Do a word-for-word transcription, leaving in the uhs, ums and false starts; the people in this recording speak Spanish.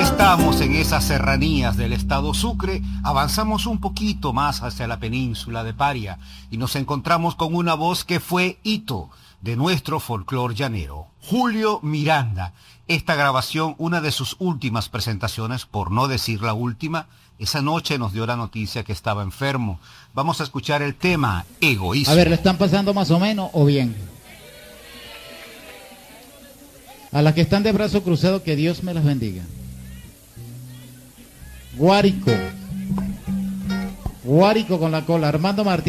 estamos en esas serranías del estado Sucre, avanzamos un poquito más hacia la península de Paria y nos encontramos con una voz que fue hito de nuestro folclor llanero, Julio Miranda. Esta grabación, una de sus últimas presentaciones, por no decir la última, esa noche nos dio la noticia que estaba enfermo. Vamos a escuchar el tema Egoísmo. A ver, ¿le están pasando más o menos o bien? A las que están de brazo cruzado, que Dios me las bendiga. Guárico. Guárico con la cola. Armando Martínez.